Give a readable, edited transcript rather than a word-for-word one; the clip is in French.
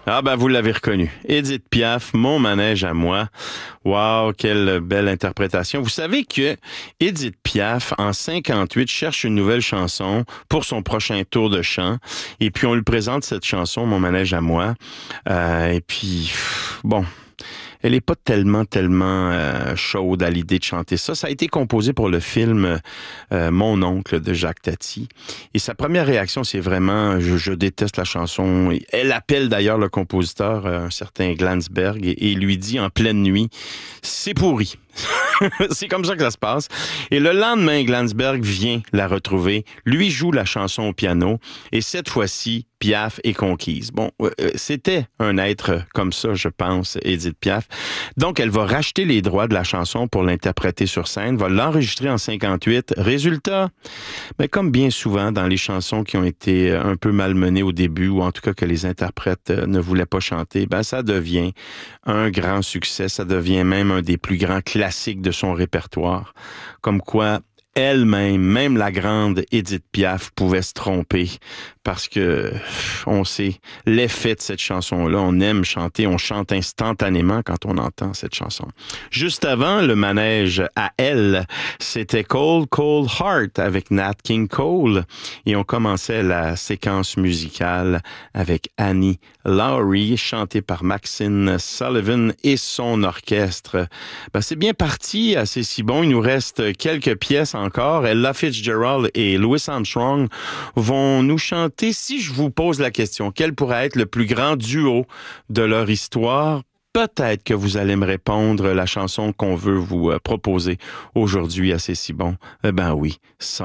Ah ben, vous l'avez reconnu. Édith Piaf, Mon manège à moi. Wow, quelle belle interprétation. Vous savez que Édith Piaf, en 58, cherche une nouvelle chanson pour son prochain tour de chant. Et puis, on lui présente cette chanson, Mon manège à moi. Et puis, bon... Elle est pas tellement chaude à l'idée de chanter ça. Ça a été composé pour le film Mon oncle de Jacques Tati. Et sa première réaction, c'est vraiment je déteste la chanson. Elle appelle d'ailleurs le compositeur, un certain Glansberg, et lui dit en pleine nuit, c'est pourri. C'est comme ça que ça se passe. Et le lendemain, Glansberg vient la retrouver, lui joue la chanson au piano, et cette fois-ci, Piaf est conquise. Bon, c'était un être comme ça, je pense, Édith Piaf. Donc, elle va racheter les droits de la chanson pour l'interpréter sur scène, va l'enregistrer en 58. Résultat, mais comme bien souvent dans les chansons qui ont été un peu malmenées au début, ou en tout cas que les interprètes ne voulaient pas chanter, ben ça devient un grand succès, ça devient même un des plus grands classiques de son répertoire. Comme quoi, elle-même, même la grande Édith Piaf pouvait se tromper parce que on sait l'effet de cette chanson-là. On aime chanter, on chante instantanément quand on entend cette chanson. Juste avant, le manège à elle, c'était Cold, Cold Heart avec Nat King Cole. Et on commençait la séquence musicale avec Annie Lowry, chantée par Maxine Sullivan et son orchestre. Ben, c'est bien parti, assez si bon. Il nous reste quelques pièces encore. Ella Fitzgerald et Louis Armstrong vont nous chanter. Si je vous pose la question, quel pourrait être le plus grand duo de leur histoire? Peut-être que vous allez me répondre la chanson qu'on veut vous proposer aujourd'hui, assez si bon. Ben oui,